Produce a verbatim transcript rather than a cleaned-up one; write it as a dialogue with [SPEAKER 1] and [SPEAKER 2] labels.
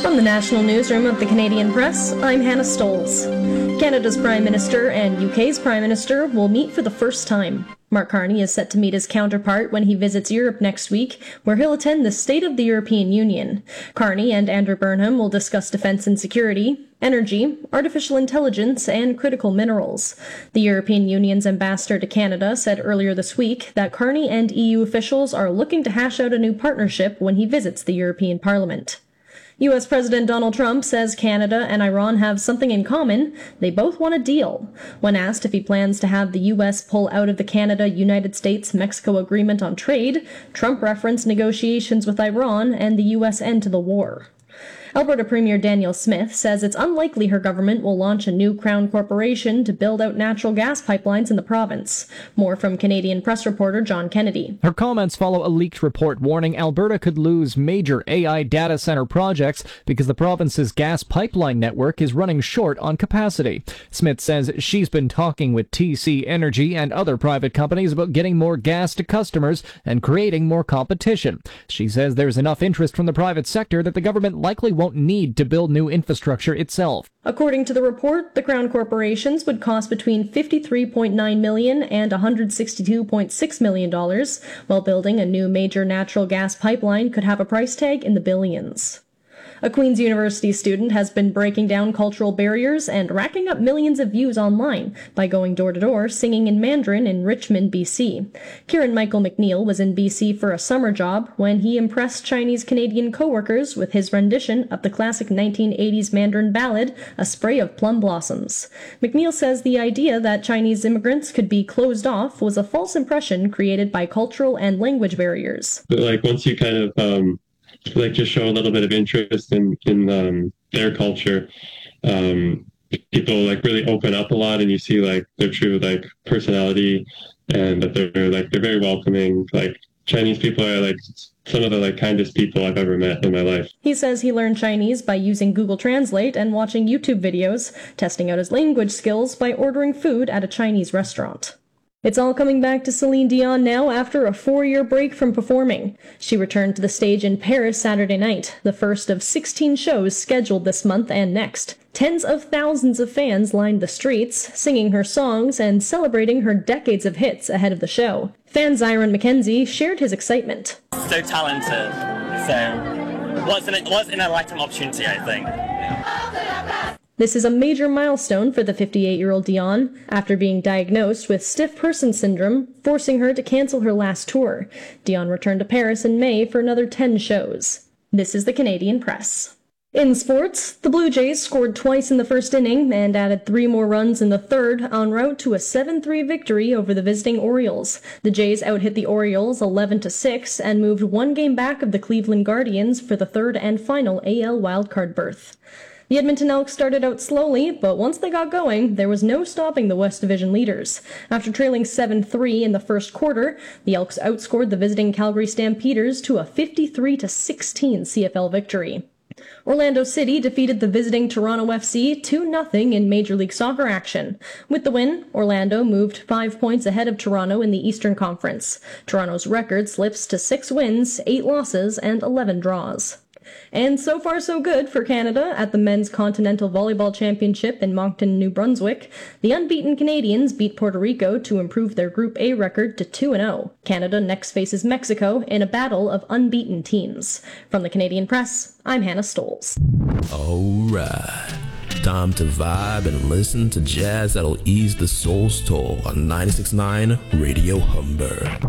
[SPEAKER 1] From the National Newsroom of the Canadian Press, I'm Hannah Stolz. Canada's Prime Minister and U K's Prime Minister will meet for the first time. Mark Carney is set to meet his counterpart when he visits Europe next week, where he'll attend the State of the European Union. Carney and Andrew Burnham will discuss defence and security, energy, artificial intelligence, and critical minerals. The European Union's ambassador to Canada said earlier this week that Carney and E U officials are looking to hash out a new partnership when he visits the European Parliament. U S President Donald Trump says Canada and Iran have something in common. They both want a deal. When asked if he plans to have the U S pull out of the Canada-United States-Mexico agreement on trade, Trump referenced negotiations with Iran and the U S end to the war. Alberta Premier Danielle Smith says it's unlikely her government will launch a new Crown corporation to build out natural gas pipelines in the province. More from Canadian Press reporter John Kennedy.
[SPEAKER 2] Her comments follow a leaked report warning Alberta could lose major A I data center projects because the province's gas pipeline network is running short on capacity. Smith says she's been talking with T C Energy and other private companies about getting more gas to customers and creating more competition. She says there's enough interest from the private sector that the government likely won't need to build new infrastructure itself.
[SPEAKER 1] According to the report, the Crown corporations would cost between fifty-three point nine million dollars and one hundred sixty-two point six million dollars, while building a new major natural gas pipeline could have a price tag in the billions. A Queen's University student has been breaking down cultural barriers and racking up millions of views online by going door-to-door singing in Mandarin in Richmond, B C. Kieran Michael McNeil was in B C for a summer job when he impressed Chinese-Canadian co-workers with his rendition of the classic nineteen eighties Mandarin ballad, A Spray of Plum Blossoms. McNeil says the idea that Chinese immigrants could be closed off was a false impression created by cultural and language barriers.
[SPEAKER 3] But like once you kind of um like just show a little bit of interest in in um, their culture, um, people like really open up a lot, and you see like their true like personality, and that they're like they're very welcoming. Like Chinese people are like some of the like kindest people I've ever met in my life.
[SPEAKER 1] He says he learned Chinese by using Google Translate and watching YouTube videos, testing out his language skills by ordering food at a Chinese restaurant. It's all coming back to Celine Dion now after a four-year break from performing. She returned to the stage in Paris Saturday night, the first of sixteen shows scheduled this month and next. Tens of thousands of fans lined the streets, singing her songs and celebrating her decades of hits ahead of the show. Fan Zyron McKenzie shared his excitement.
[SPEAKER 4] So talented. So, what's an, what's an lifetime opportunity, I think.
[SPEAKER 1] This is a major milestone for the fifty-eight-year-old Dion, after being diagnosed with stiff person syndrome, forcing her to cancel her last tour. Dion returned to Paris in May for another ten shows. This is the Canadian Press. In sports, the Blue Jays scored twice in the first inning and added three more runs in the third en route to a seven three victory over the visiting Orioles. The Jays outhit the Orioles eleven to six and moved one game back of the Cleveland Guardians for the third and final A L wildcard berth. The Edmonton Elks started out slowly, but once they got going, there was no stopping the West Division leaders. After trailing seven three in the first quarter, the Elks outscored the visiting Calgary Stampeders to a fifty-three to sixteen C F L victory. Orlando City defeated the visiting Toronto F C two nothing in Major League Soccer action. With the win, Orlando moved five points ahead of Toronto in the Eastern Conference. Toronto's record slips to six wins, eight losses, and eleven draws. And so far so good for Canada at the Men's Continental Volleyball Championship in Moncton, New Brunswick. The unbeaten Canadians beat Puerto Rico to improve their Group A record to two and oh. Canada next faces Mexico in a battle of unbeaten teams. From the Canadian Press, I'm Hannah Stolz.
[SPEAKER 5] Alright, time to vibe and listen to jazz that'll ease the soul's toll on ninety-six point nine Radio Humber.